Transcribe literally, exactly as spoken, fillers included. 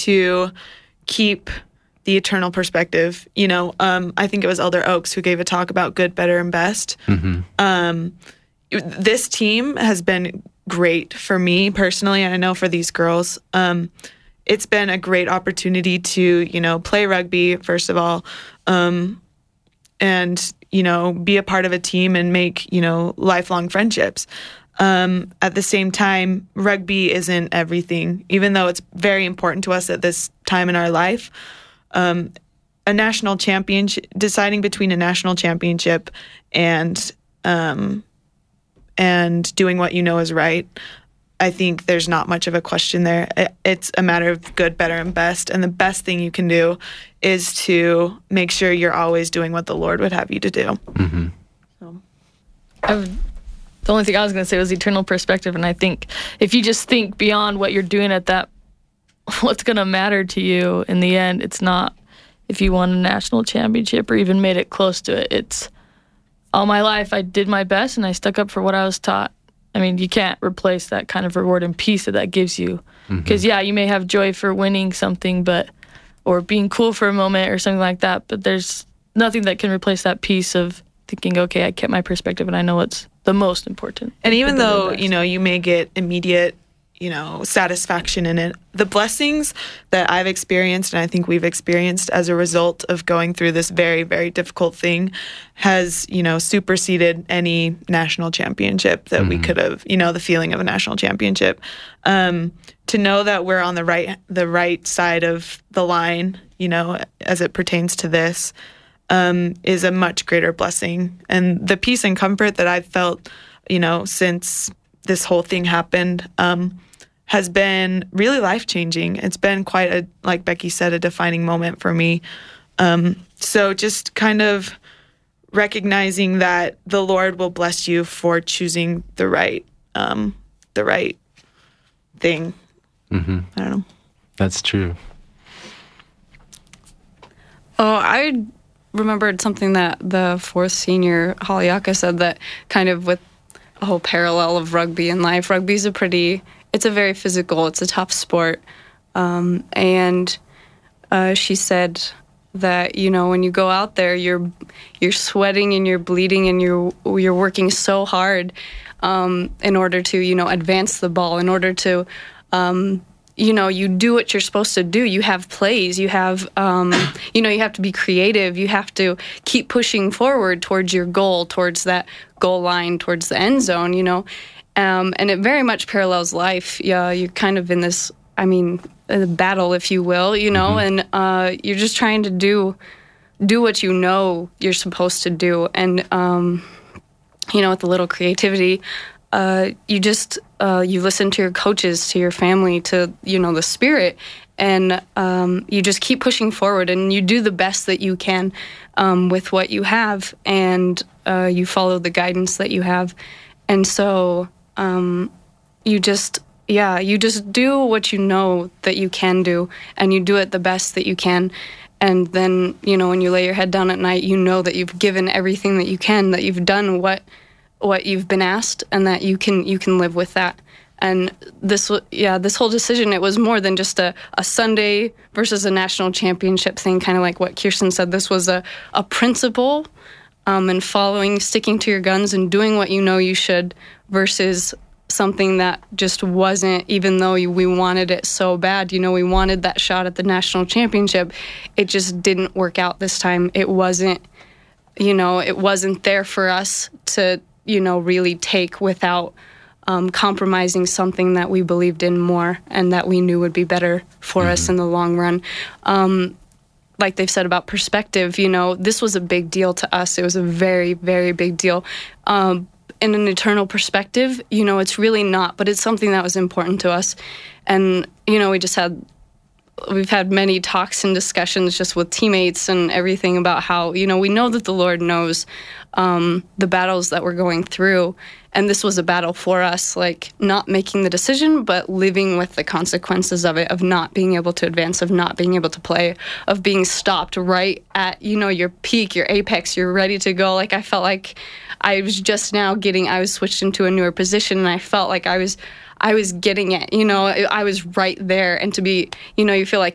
to keep the eternal perspective. You know, um, I think it was Elder Oaks who gave a talk about good, better, and best. Mm-hmm. Um, this team has been great for me personally, and I know for these girls. Um, it's been a great opportunity to, you know, play rugby, first of all, um, and, you know, be a part of a team and make, you know, lifelong friendships. Um, at the same time, rugby isn't everything, even though it's very important to us at this time in our life. Um, a national championship, deciding between a national championship and um, and doing what you know is right, I think there's not much of a question there. It's a matter of good, better, and best. And the best thing you can do is to make sure you're always doing what the Lord would have you to do. Mm-hmm. So, I would, the only thing I was going to say was eternal perspective. And I think if you just think beyond what you're doing at that, what's going to matter to you in the end, it's not if you won a national championship or even made it close to it. It's all my life I did my best and I stuck up for what I was taught. I mean, you can't replace that kind of reward and peace that that gives you. Because, mm-hmm. yeah, you may have joy for winning something, but or being cool for a moment or something like that, but there's nothing that can replace that peace of thinking, okay, I kept my perspective and I know what's the most important. And even though, you know, you may get immediate, you know, satisfaction in it, the blessings that I've experienced and I think we've experienced as a result of going through this very, very difficult thing has, you know, superseded any national championship that mm-hmm. we could have, you know, the feeling of a national championship. Um, to know that we're on the right, the right side of the line, you know, as it pertains to this, um, is a much greater blessing. And the peace and comfort that I've felt, you know, since this whole thing happened, um, has been really life-changing. It's been quite a, like Becky said, a defining moment for me. Um, so just kind of recognizing that the Lord will bless you for choosing the right, um, the right thing. Mm-hmm. I don't know. That's true. Oh, I remembered something that the fourth senior, Haliaka, said that kind of with a whole parallel of rugby in life. Rugby's a pretty, it's a very physical, it's a tough sport. Um, and uh, she said that, you know, when you go out there, you're you're sweating and you're bleeding and you're, you're working so hard um, in order to, you know, advance the ball, in order to, um, you know, you do what you're supposed to do. You have plays, you have, um, you know, you have to be creative. You have to keep pushing forward towards your goal, towards that goal line, towards the end zone, you know. Um, and it very much parallels life. Yeah, you're kind of in this, I mean, a battle, if you will, you know, mm-hmm. and uh, you're just trying to do do what you know you're supposed to do. And, um, you know, with a little creativity, uh, you just, uh, you listen to your coaches, to your family, to, you know, the Spirit, and um, you just keep pushing forward and you do the best that you can um, with what you have, and uh, you follow the guidance that you have. And so um, you just, yeah, you just do what you know that you can do, and you do it the best that you can. And then, you know, when you lay your head down at night, you know that you've given everything that you can, that you've done what what you've been asked, and that you can you can live with that. And this, yeah, this whole decision, it was more than just a, a Sunday versus a national championship thing, kind of like what Kirsten said. This was a, a principle um, and following, sticking to your guns and doing what you know you should, versus something that just wasn't, even though we wanted it so bad. You know, we wanted that shot at the national championship. It just didn't work out this time. It wasn't, you know, it wasn't there for us to, you know, really take without um, compromising something that we believed in more and that we knew would be better for mm-hmm. us in the long run. Um, like they've said about perspective, you know, this was a big deal to us. It was a very, very big deal. Um, in an eternal perspective, you know, it's really not, but it's something that was important to us. And, you know, we just had, we've had many talks and discussions just with teammates and everything about how, you know, we know that the Lord knows um, the battles that we're going through. And this was a battle for us, like not making the decision, but living with the consequences of it, of not being able to advance, of not being able to play, of being stopped right at, you know, your peak, your apex, you're ready to go. Like I felt like I was just now getting, I was switched into a newer position, and I felt like I was, I was getting it, you know, I was right there. And to be, you know, you feel like